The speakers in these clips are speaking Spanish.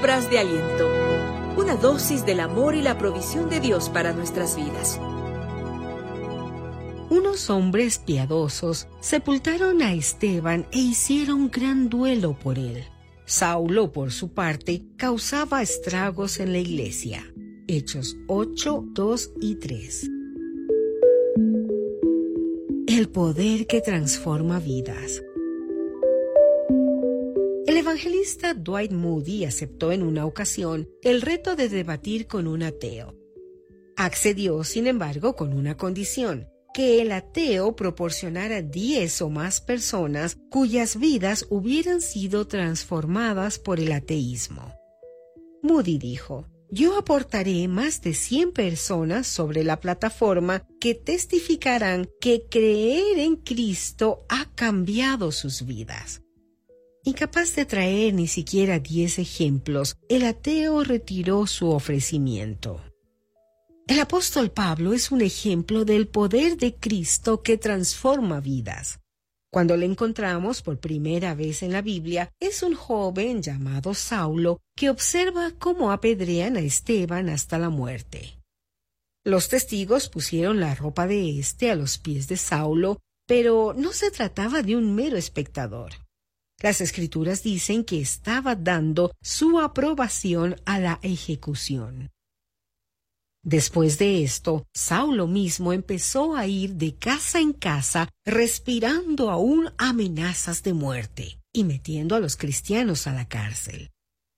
Palabras de aliento. Una dosis del amor y la provisión de Dios para nuestras vidas. Unos hombres piadosos sepultaron a Esteban e hicieron gran duelo por él. Saulo, por su parte, causaba estragos en la iglesia. Hechos 8, 2 y 3. El poder que transforma vidas. El evangelista Dwight Moody aceptó en una ocasión el reto de debatir con un ateo. Accedió, sin embargo, con una condición: que el ateo proporcionara 10 o más personas cuyas vidas hubieran sido transformadas por el ateísmo. Moody dijo: yo aportaré más de 100 personas sobre la plataforma que testificarán que creer en Cristo ha cambiado sus vidas. Incapaz de traer ni siquiera 10 ejemplos, el ateo retiró su ofrecimiento. El apóstol Pablo es un ejemplo del poder de Cristo que transforma vidas. Cuando le encontramos por primera vez en la Biblia, es un joven llamado Saulo que observa cómo apedrean a Esteban hasta la muerte. Los testigos pusieron la ropa de éste a los pies de Saulo, pero no se trataba de un mero espectador. Las Escrituras dicen que estaba dando su aprobación a la ejecución. Después de esto, Saulo mismo empezó a ir de casa en casa, respirando aún amenazas de muerte y metiendo a los cristianos a la cárcel.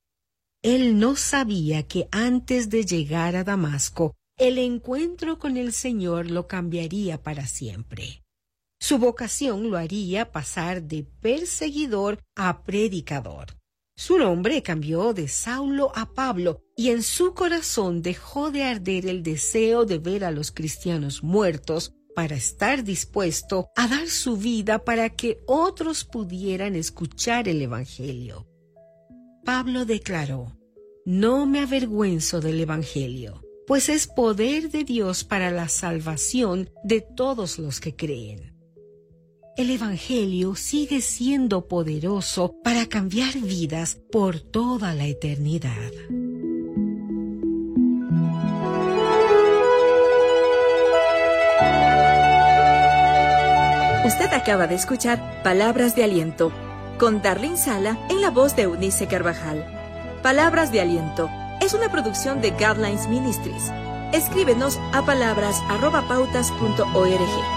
Él no sabía que antes de llegar a Damasco, el encuentro con el Señor lo cambiaría para siempre. Su vocación lo haría pasar de perseguidor a predicador. Su nombre cambió de Saulo a Pablo, y en su corazón dejó de arder el deseo de ver a los cristianos muertos para estar dispuesto a dar su vida para que otros pudieran escuchar el Evangelio. Pablo declaró: no me avergüenzo del Evangelio, pues es poder de Dios para la salvación de todos los que creen. El Evangelio sigue siendo poderoso para cambiar vidas por toda la eternidad. Usted acaba de escuchar Palabras de Aliento, con Darlene Sala en la voz de Eunice Carvajal. Palabras de Aliento es una producción de Guidelines Ministries. Escríbenos a palabras@pautas.org.